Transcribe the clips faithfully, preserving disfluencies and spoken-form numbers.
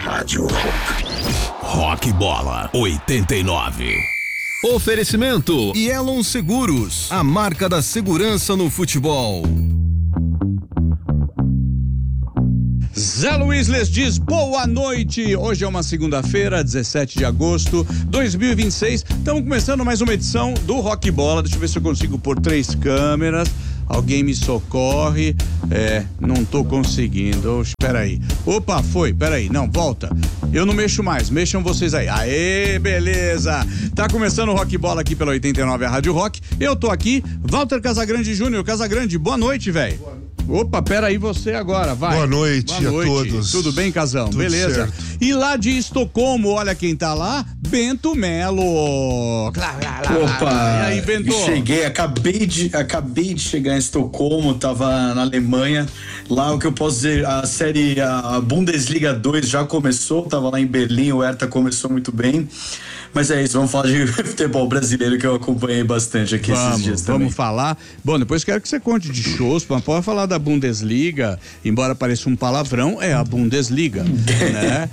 Rádio Rock. Rock Bola oitenta e nove. Oferecimento Yellow Seguros, a marca da segurança no futebol. Zé Luiz lhes diz boa noite. Hoje é uma segunda-feira, dezessete de agosto de dois mil e vinte e seis. Estamos começando mais uma edição do Rock Bola. Deixa eu ver se eu consigo pôr três câmeras. Alguém me socorre. É, não tô conseguindo. Espera aí. Opa, foi. Espera aí. Não, volta. Eu não mexo mais. Mexam vocês aí. Aê, beleza. Tá começando o Rock Bola aqui pela oitenta e nove, a Rádio Rock. Eu tô aqui, Walter Casagrande Júnior. Casagrande, boa noite, velho. Opa, pera aí você agora, vai. Boa noite, boa noite a todos. Tudo bem, Casão? Tudo Beleza? Certo. E lá de Estocolmo, olha quem tá lá, Bento Melo. Opa, e aí, Bento? Cheguei, acabei de, acabei de chegar em Estocolmo, tava na Alemanha. Lá o que eu posso dizer, a série, a Bundesliga dois já começou, tava lá em Berlim, o Hertha começou muito bem. Mas é isso, vamos falar de futebol brasileiro que eu acompanhei bastante aqui vamos, esses dias também. Vamos falar. Bom, depois quero que você conte de shows, mas pode falar da Bundesliga, embora pareça um palavrão, é a Bundesliga, né?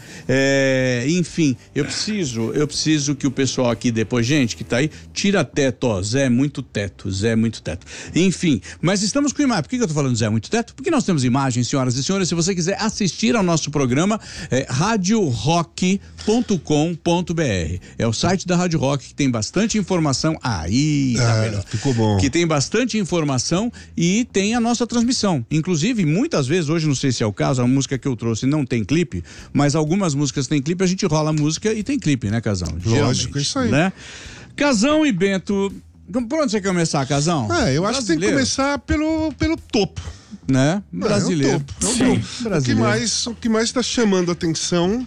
É, enfim, eu preciso, eu preciso que o pessoal aqui depois, gente, que tá aí, tira teto, ó, Zé muito teto, Zé muito teto. Enfim, mas estamos com imagem. Por que, que eu tô falando Zé muito teto? Porque nós temos imagens, senhoras e senhores. Se você quiser assistir ao nosso programa, é rádio rock ponto com ponto br. É o site da Rádio Rock, que tem bastante informação. Aí, tá é, melhor. Ficou bom. Que tem bastante informação e tem a nossa transmissão. Inclusive, muitas vezes, hoje não sei se é o caso, a música que eu trouxe não tem clipe, mas algumas músicas têm clipe, a gente rola a música e tem clipe, né, Casão? Lógico, é isso aí. Né? Casão e Bento, por onde você quer começar, Casão? É, eu acho que tem que começar pelo, pelo topo. Né? Brasileiro. É, é o topo. É o, topo. O que mais, o que mais está chamando a atenção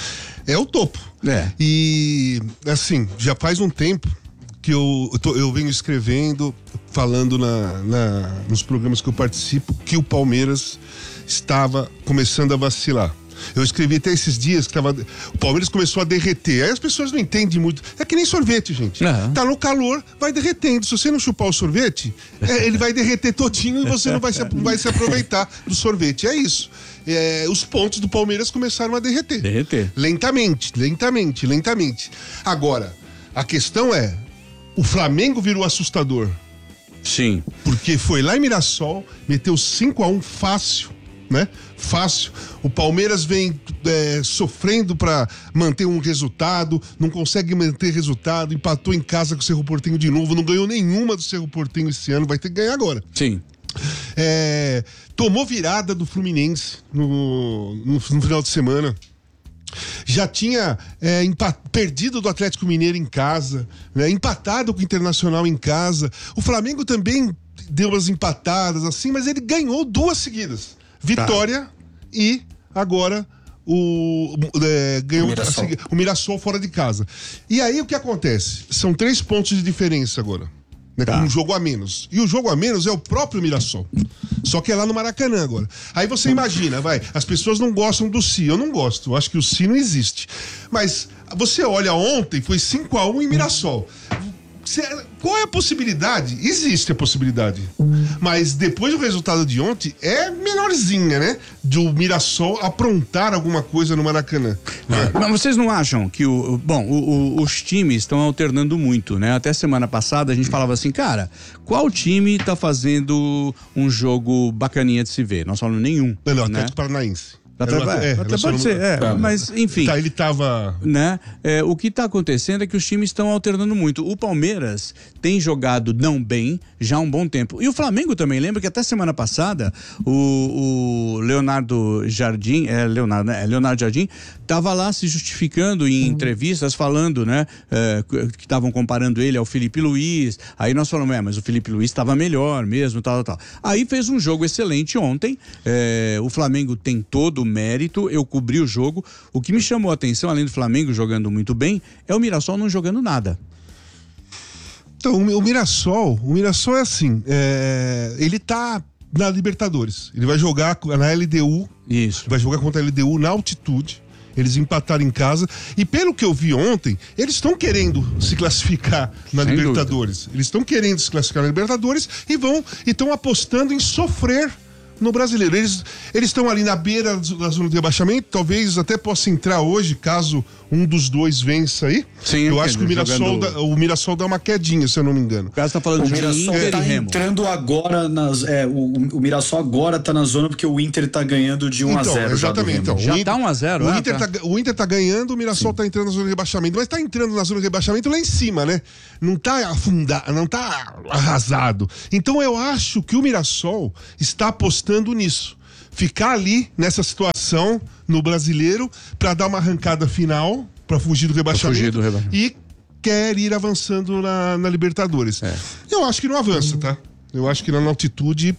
é o topo. É. E, assim, já faz um tempo que eu, eu, tô, eu venho escrevendo, falando na, na, nos programas que eu participo, que o Palmeiras estava começando a vacilar. Eu escrevi até esses dias que tava, o Palmeiras começou a derreter. Aí as pessoas não entendem muito. É que nem sorvete, gente. Uhum. Tá no calor, vai derretendo. Se você não chupar o sorvete, é, ele vai derreter todinho e você não vai se, vai se aproveitar do sorvete. É isso. É, os pontos do Palmeiras começaram a derreter. Derreter. Lentamente, lentamente, lentamente. Agora, a questão é, o Flamengo virou assustador. Sim. Porque foi lá em Mirassol, meteu cinco a um fácil. Né? Fácil. O Palmeiras vem é, sofrendo para manter um resultado, não consegue manter resultado, empatou em casa com o Cerro Porteño de novo, não ganhou nenhuma do Cerro Porteño esse ano, vai ter que ganhar agora. Sim. É, tomou virada do Fluminense no, no, no final de semana. Já tinha é, empat... perdido do Atlético Mineiro em casa, né? Empatado com o Internacional em casa. O Flamengo também deu umas empatadas assim, mas ele ganhou duas seguidas. Vitória tá. E agora o, é, ganhou o Mirassol. o Mirassol fora de casa. E aí o que acontece? São três pontos de diferença agora, né, tá. Com um jogo a menos. E o jogo a menos é o próprio Mirassol. Só que é lá no Maracanã agora. Aí você imagina, vai, as pessoas não gostam do Si. Eu não gosto, eu acho que o Si não existe. Mas você olha ontem, foi cinco a um em Mirassol. Qual é a possibilidade? Existe a possibilidade. Mas depois do resultado de ontem, é menorzinha, né? De o Mirassol aprontar alguma coisa no Maracanã. É. Mas vocês não acham que o. Bom, o, o, os times estão alternando muito, né? Até semana passada a gente falava assim, cara, qual time tá fazendo um jogo bacaninha de se ver? Nós falamos nenhum. Não, não, né? Atlético Paranaense. Até, é, até pode ser, é, tá, mas enfim. Tá, ele tava. Né? É, o que está acontecendo é que os times estão alternando muito. O Palmeiras tem jogado não bem já há um bom tempo. E o Flamengo também, lembra que até semana passada o, o Leonardo Jardim, é Leonardo, né? Leonardo Jardim estava lá se justificando em entrevistas, falando, né? É, que estavam comparando ele ao Felipe Luiz. Aí nós falamos, é, mas o Felipe Luiz estava melhor mesmo, tal, tal, tal. Aí fez um jogo excelente ontem. É, o Flamengo tem todo o mérito, eu cobri o jogo. O que me chamou a atenção, além do Flamengo jogando muito bem, é o Mirassol não jogando nada. Então, o Mirassol, o Mirassol é assim, é, ele tá na Libertadores, ele vai jogar na L D U, isso, vai jogar contra a L D U na altitude, eles empataram em casa, e pelo que eu vi ontem, eles estão querendo se classificar na Sem Libertadores, dúvida. Eles estão querendo se classificar na Libertadores e vão, e estão apostando em sofrer no Brasileiro. Eles estão ali na beira da zona de rebaixamento, talvez até possa entrar hoje, caso um dos dois vença aí. Sim, eu acho que o Mirassol, jogando... dá, o Mirassol dá uma quedinha, se eu não me engano. O cara está falando O de Mirassol Inter tá e Remo. entrando agora nas. É, o, o Mirassol agora tá na zona porque o Inter tá ganhando de um a zero. Então, exatamente. Então, Já o Inter, tá um a zero, o, ah, Inter tá. tá, o Inter tá ganhando, o Mirassol Sim. tá entrando na zona de rebaixamento. Mas tá entrando na zona de rebaixamento lá em cima, né? Não tá afundado, não tá arrasado. Então eu acho que o Mirassol está apostando nisso. Ficar ali nessa situação no Brasileiro para dar uma arrancada final, para fugir do rebaixamento, fugir do rebaixamento. E quer ir avançando na, na Libertadores. É. Eu acho que não avança, tá? Eu acho que na altitude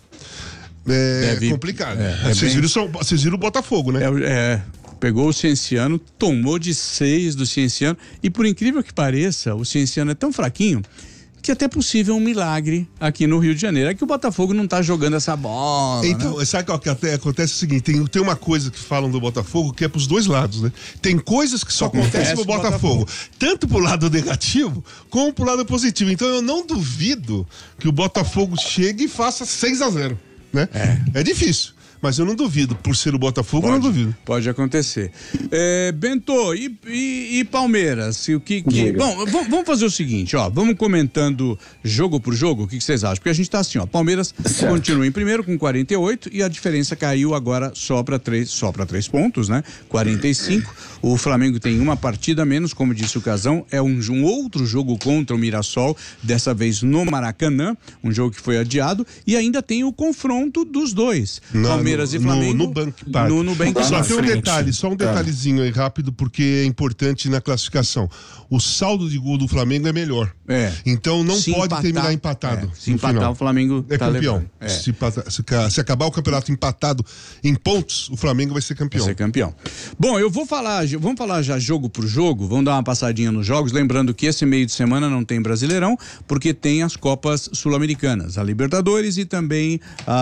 é Deve, complicado. É, é vocês, bem... viram, vocês viram o Botafogo, né? É, é, pegou o Cienciano, tomou de seis do Cienciano e por incrível que pareça, o Cienciano é tão fraquinho que é até possível um milagre aqui no Rio de Janeiro. É que o Botafogo não tá jogando essa bola. Então, né? Sabe o que até acontece? É o seguinte, tem, tem uma coisa que falam do Botafogo que é pros dois lados, né? Tem coisas que só, só acontecem no Botafogo, Botafogo, tanto pro lado negativo como pro lado positivo. Então eu não duvido que o Botafogo chegue e faça seis a zero, né? É, é difícil. Mas eu não duvido, por ser o Botafogo, pode, eu não duvido. Pode acontecer. É, Bento, e, e, e Palmeiras? O que, que... Bom, vamos fazer o seguinte, ó, vamos comentando jogo por jogo, o que, que vocês acham? Porque a gente tá assim, ó, Palmeiras certo. Continua em primeiro com quarenta e oito e a diferença caiu agora só para três, só para três pontos, né? quarenta e cinco. O Flamengo tem uma partida a menos, como disse o Casão, é um, um outro jogo contra o Mirassol, dessa vez no Maracanã, um jogo que foi adiado, e ainda tem o confronto dos dois. Não, Palmeiras e Flamengo no, no Bank Park. No, no Bank só tem um frente. detalhe, só um detalhezinho aí rápido, porque é importante na classificação. O saldo de gol do Flamengo é melhor. É. Então não se pode empatar, terminar empatado. É. Se empatar, final. O Flamengo é tá campeão. É. Se, empatar, se, se acabar o campeonato empatado em pontos, o Flamengo vai ser campeão. Vai ser campeão. Bom, eu vou falar, vamos falar já jogo por jogo, vamos dar uma passadinha nos jogos, lembrando que esse meio de semana não tem Brasileirão, porque tem as Copas Sul-Americanas, a Libertadores e também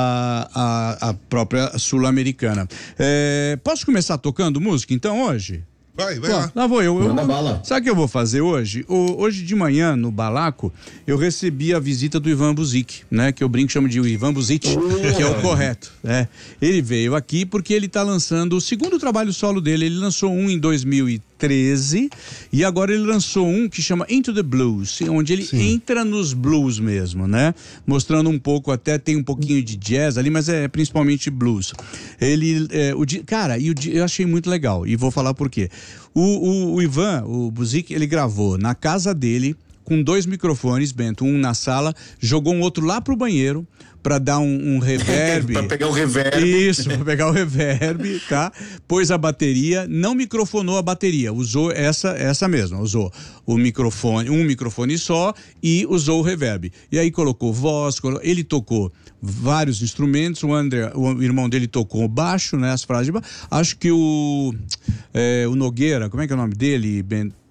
a, a, a própria Sul-Americana. É, posso começar tocando música então hoje? Vai, vai Pô, lá. Lá vou eu. eu Manda bala. Sabe o que eu vou fazer hoje? O, hoje de manhã, no Balaco, eu recebi a visita do Ivan Buzik, né? Que eu brinco, chamo de Ivan Buzic, uh. que é o correto. Né? Ele veio aqui porque ele tá lançando o segundo trabalho solo dele. Ele lançou um em dois mil e treze e agora ele lançou um que chama Into the Blues, onde ele Sim. entra nos blues mesmo, né? Mostrando um pouco, até tem um pouquinho de jazz ali, mas é principalmente blues. Ele, é, o, cara, e o, eu achei muito legal e vou falar por quê. O, o, o Ivan, o Buzik, ele gravou na casa dele com dois microfones, Bento, um na sala, jogou um outro lá pro banheiro para dar um, um reverb. Para pegar o reverb. Isso, para pegar o reverb, tá? Pôs a bateria, não microfonou a bateria, usou essa essa mesma, usou o microfone, um microfone só e usou o reverb. E aí colocou voz, ele tocou vários instrumentos, o André, o irmão dele tocou baixo, né, as frases de baixo. Acho que o é, o Nogueira, como é que é o nome dele, Bento?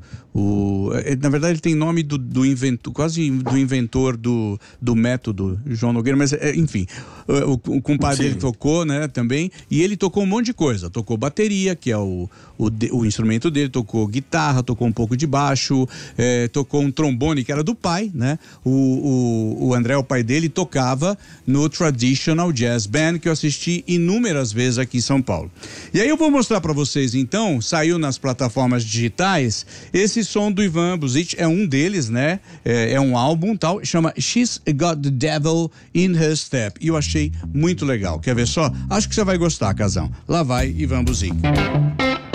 O, na verdade ele tem nome do, do inventor, quase do inventor do, do método, João Nogueira, mas é, enfim, o, o compadre Sim. dele tocou, né, também, e ele tocou um monte de coisa, tocou bateria, que é o, o, o instrumento dele, tocou guitarra, tocou um pouco de baixo, é, tocou um trombone que era do pai, né, o, o, o André, o pai dele, tocava no Traditional Jazz Band, que eu assisti inúmeras vezes aqui em São Paulo. E aí eu vou mostrar para vocês então, saiu nas plataformas digitais, esse som do Ivan Buzik é um deles, né? É, é um álbum tal, chama She's Got the Devil in Her Step. E eu achei muito legal. Quer ver só? Acho que você vai gostar, Casão. Lá vai Ivan Buzik.